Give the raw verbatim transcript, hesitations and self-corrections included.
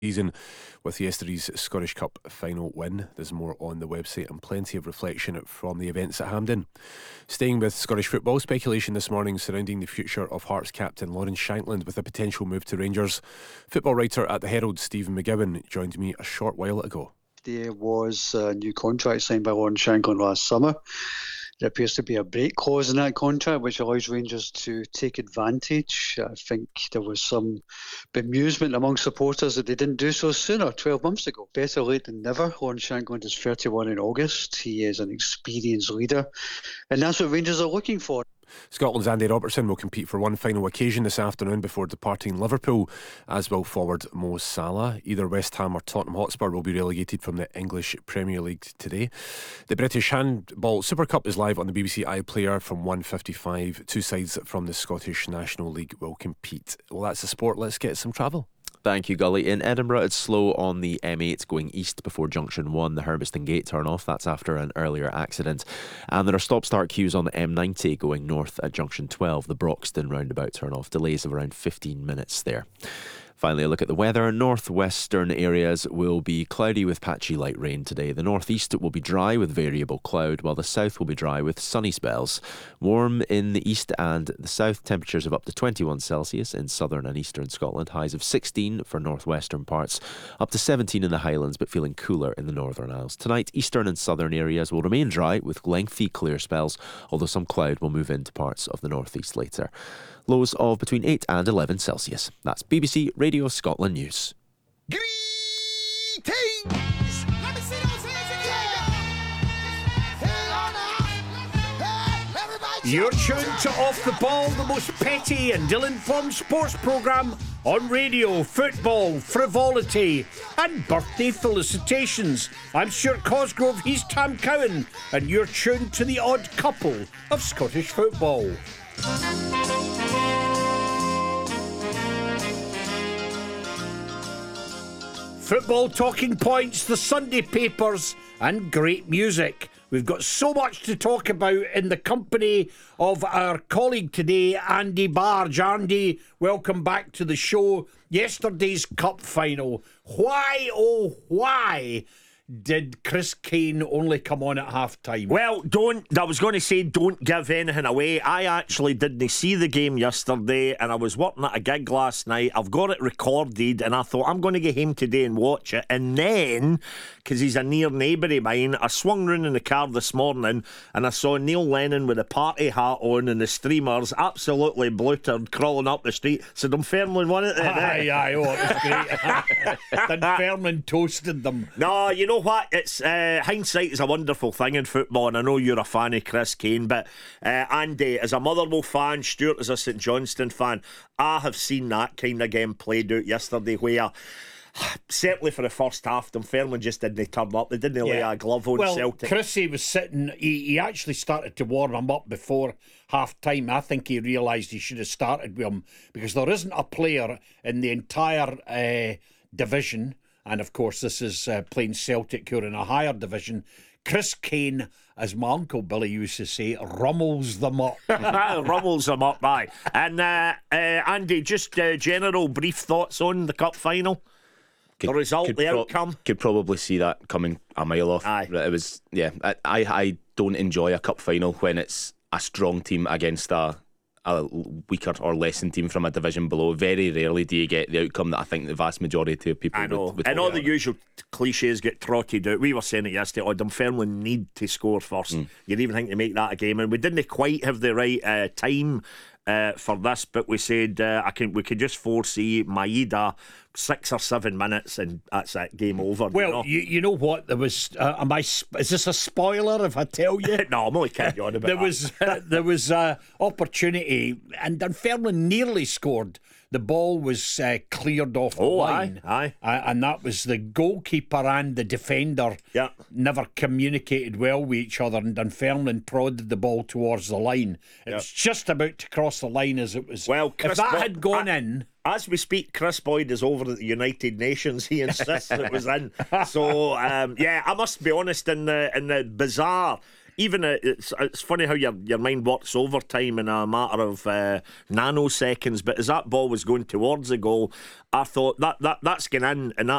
season with yesterday's Scottish Cup final win. There's more on the website and plenty of reflection from the events at Hampden. Staying with Scottish football, speculation this morning surrounding the future of Hearts captain Lawrence Shankland with a potential move to Rangers. Football writer at the Herald, Stephen McGowan, joined me a short while ago. There was a new contract signed by Lawrence Shankland last summer. There appears to be a break clause in that contract which allows Rangers to take advantage. I think there was some bemusement among supporters that they didn't do so sooner, twelve months ago. Better late than never. Lawrence Shankland is thirty-one in August. He is an experienced leader, and that's what Rangers are looking for. Scotland's Andy Robertson will compete for one final occasion this afternoon before departing Liverpool, as will forward Mo Salah. Either West Ham or Tottenham Hotspur will be relegated from the English Premier League today. The British Handball Super Cup is live on the B B C iPlayer from one fifty-five. Two sides from the Scottish National League will compete. Well, that's the sport. Let's get some travel. Thank you, Gully. In Edinburgh, it's slow on the M eight going east before Junction one, the Herbiston Gate turn off. That's after an earlier accident. And there are stop-start queues on the M ninety going north at Junction twelve, the Broxton roundabout turn off. Delays of around fifteen minutes there. Finally, a look at the weather. Northwestern areas will be cloudy with patchy light rain today. The northeast will be dry with variable cloud, while the south will be dry with sunny spells. Warm in the east and the south, temperatures of up to twenty-one Celsius in southern and eastern Scotland. Highs of sixteen for northwestern parts, up to seventeen in the Highlands, but feeling cooler in the Northern Isles. Tonight, eastern and southern areas will remain dry with lengthy clear spells, although some cloud will move into parts of the northeast later. Lows of between eight and eleven Celsius. That's B B C Radio Scotland News. Greetings! Let me see those hands again. You're tuned to Off the Ball, the most petty and ill-informed sports programme on radio, football, frivolity and birthday felicitations. I'm Stuart Cosgrove, he's Tam Cowan, and you're tuned to the odd couple of Scottish football. Football talking points, the Sunday papers and great music. We've got so much to talk about in the company of our colleague today, Andy Barge. Andy, welcome back to the show. Yesterday's cup final. Why, oh why did Chris Kane only come on at half time? Well, don't, I was going to say don't give anything away. I actually didn't see the game yesterday and I was working at a gig last night. I've got it recorded and I thought I'm going to get home today and watch it. And then, because he's a near neighbour of mine, I swung round in the car this morning and I saw Neil Lennon with a party hat on and the streamers absolutely bluttered crawling up the street. So Dunfermline won it. Aye, aye, oh, it was great. Dunfermline toasted them. No, you know what? It's uh, hindsight is a wonderful thing in football, and I know you're a fan of Chris Kane, but uh, Andy, as a Motherwell fan, Stuart as a St Johnstone fan, I have seen that kind of game played out yesterday where certainly for the first half Dunfermline just didn't turn up. They didn't yeah. lay a glove on well, Celtic. Chrissy was sitting, he, he actually started to warm him up before half time. I think he realised he should have started with him because there isn't a player in the entire uh, division, and of course this is uh, playing Celtic who are in a higher division. Chris Kane, as my Uncle Billy used to say, rummels them up. Rummels them up, aye. And uh, uh, Andy, just uh, general brief thoughts on the cup final? Could, the result, the pro- outcome? Could probably see that coming a mile off. Aye. It was, yeah, I, I, I don't enjoy a cup final when it's a strong team against a a weaker or lessened team from a division below. Very rarely do you get the outcome that I think the vast majority of people I know. would, would and all the usual cliches get trotted out. We were saying it yesterday, oh, Dunfermline need to score first. Mm. You'd even think to make that a game, and we didn't quite have the right uh, time uh, for this, but we said uh, I can. we could just foresee Maeda six or seven minutes and that's it, game over. Well, you know, you, you know what, there was uh, am I is this a spoiler if I tell you? No, I'm only kidding you on about there that. was uh, there was uh, opportunity and Dunfermline nearly scored. The ball was uh, cleared off the oh, line, aye, aye. Uh, and that was the goalkeeper and the defender yeah. never communicated well with each other, and Dunfermline prodded the ball towards the line. It yeah. was just about to cross the line as it was. Well, Chris if that Bo- had gone I- in. As we speak, Chris Boyd is over at the United Nations. He insists it was in. So, um, yeah, I must be honest, in the in the bizarre, even uh, it's it's funny how your your mind works overtime in a matter of uh, nanoseconds. But as that ball was going towards the goal, I thought that that that's going in, and that